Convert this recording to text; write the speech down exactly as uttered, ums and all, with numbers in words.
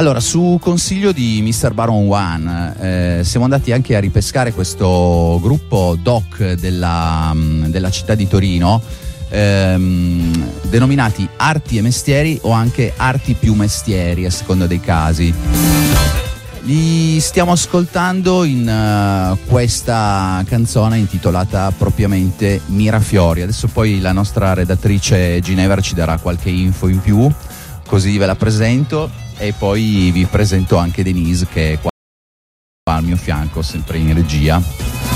Allora, su consiglio di mister Baron One eh, siamo andati anche a ripescare questo gruppo doc della, della città di Torino, ehm, denominati Arti e Mestieri o anche Arti più Mestieri a seconda dei casi. Li stiamo ascoltando in uh, questa canzone intitolata propriamente Mirafiori. Adesso poi la nostra redattrice Ginevra ci darà qualche info in più, così ve la presento. E poi vi presento anche Denise, che è qua al mio fianco, sempre in regia.